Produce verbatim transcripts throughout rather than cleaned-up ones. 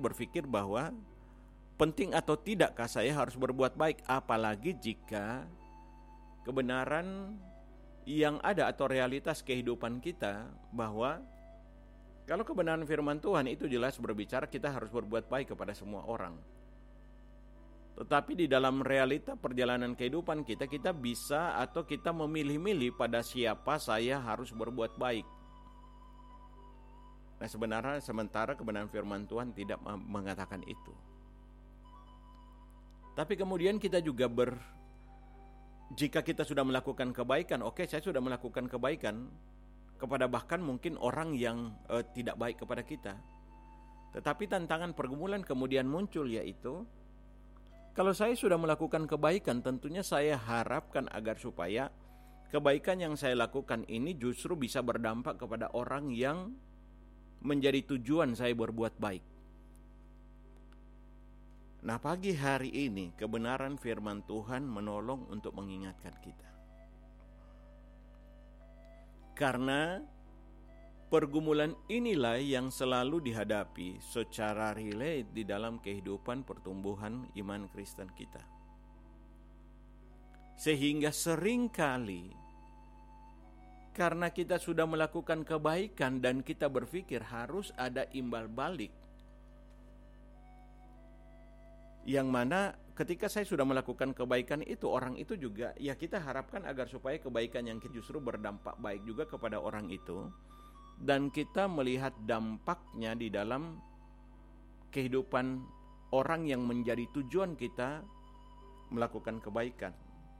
berpikir bahwa penting atau tidakkah saya harus berbuat baik, apalagi jika kebenaran yang ada atau realitas kehidupan kita bahwa kalau kebenaran firman Tuhan itu jelas berbicara kita harus berbuat baik kepada semua orang. Tetapi di dalam realita perjalanan kehidupan kita, kita bisa atau kita memilih-milih pada siapa saya harus berbuat baik. Nah, sebenarnya sementara kebenaran firman Tuhan tidak mengatakan itu. Tapi kemudian kita juga ber jika kita sudah melakukan kebaikan, oke, saya sudah melakukan kebaikan kepada bahkan mungkin orang yang eh, tidak baik kepada kita. Tetapi tantangan pergumulan kemudian muncul, yaitu kalau saya sudah melakukan kebaikan, tentunya saya harapkan agar supaya kebaikan yang saya lakukan ini justru bisa berdampak kepada orang yang menjadi tujuan saya berbuat baik. Nah, pagi hari ini kebenaran firman Tuhan menolong untuk mengingatkan kita. Karena pergumulan inilah yang selalu dihadapi secara relate di dalam kehidupan pertumbuhan iman Kristen kita. Sehingga seringkali karena kita sudah melakukan kebaikan dan kita berpikir harus ada imbal balik. Yang mana ketika saya sudah melakukan kebaikan itu, orang itu juga, ya kita harapkan agar supaya kebaikan yang kita justru berdampak baik juga kepada orang itu. Dan kita melihat dampaknya di dalam kehidupan orang yang menjadi tujuan kita melakukan kebaikan.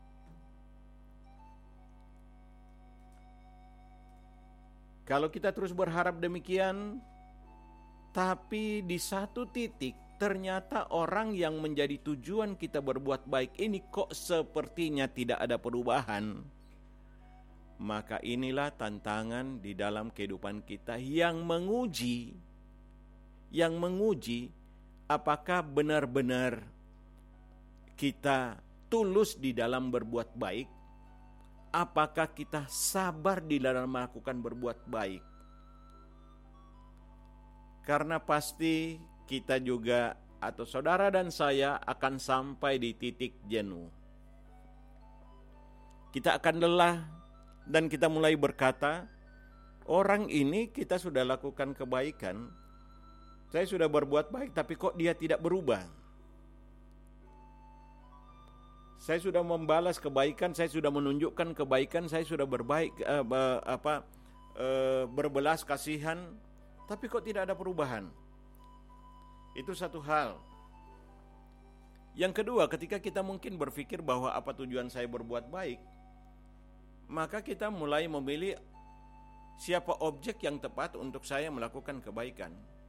Kalau kita terus berharap demikian, tapi di satu titik ternyata orang yang menjadi tujuan kita berbuat baik ini kok sepertinya tidak ada perubahan, maka inilah tantangan di dalam kehidupan kita yang menguji, yang menguji apakah benar-benar kita tulus di dalam berbuat baik, apakah kita sabar di dalam melakukan berbuat baik. Karena pasti kita juga atau saudara dan saya akan sampai di titik jenuh. Kita akan lelah dan kita mulai berkata, orang ini kita sudah lakukan kebaikan, saya sudah berbuat baik, tapi kok dia tidak berubah. Saya sudah membalas kebaikan, saya sudah menunjukkan kebaikan, saya sudah berbaik uh, apa uh, berbelas kasihan, tapi kok tidak ada perubahan. Itu satu hal. Yang kedua, ketika kita mungkin berpikir bahwa apa tujuan saya berbuat baik, maka kita mulai memilih siapa objek yang tepat untuk saya melakukan kebaikan.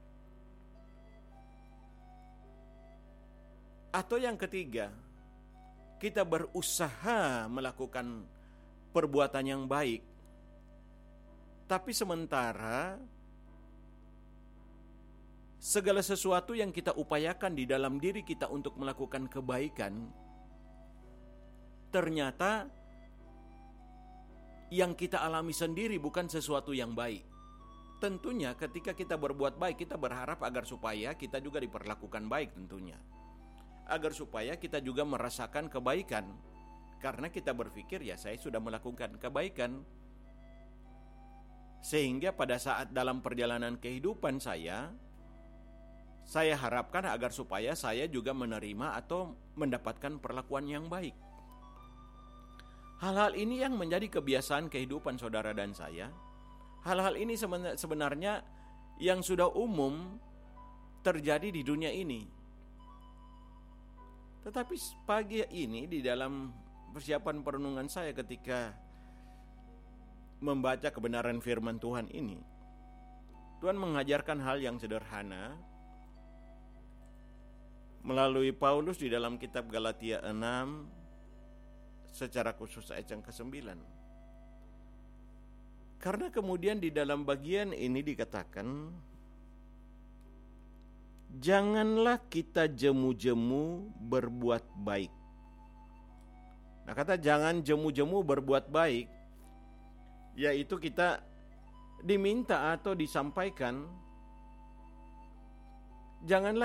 Atau yang ketiga, kita berusaha melakukan perbuatan yang baik, tapi sementara segala sesuatu yang kita upayakan di dalam diri kita untuk melakukan kebaikan, ternyata yang kita alami sendiri bukan sesuatu yang baik. Tentunya ketika kita berbuat baik, kita berharap agar supaya kita juga diperlakukan baik tentunya. Agar supaya kita juga merasakan kebaikan. Karena kita berpikir, ya saya sudah melakukan kebaikan. Sehingga pada saat dalam perjalanan kehidupan saya, saya harapkan agar supaya saya juga menerima atau mendapatkan perlakuan yang baik. Hal-hal ini yang menjadi kebiasaan kehidupan saudara dan saya. Hal-hal ini sebenarnya yang sudah umum terjadi di dunia ini. Tetapi pagi ini di dalam persiapan perenungan saya ketika membaca kebenaran firman Tuhan ini, Tuhan mengajarkan hal yang sederhana melalui Paulus di dalam kitab Galatia enam, secara khusus ayat yang kesembilan. Karena kemudian di dalam bagian ini dikatakan, janganlah kita jemu-jemu berbuat baik. Nah, kata jangan jemu-jemu berbuat baik, yaitu kita diminta atau disampaikan, janganlah